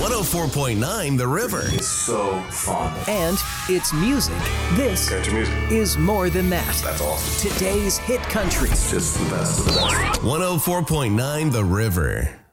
104.9 The River. It's so fun. And it's music. This Country music. is more than that. That's awesome. Today's hit country. It's just the best of the best. 104.9 The River.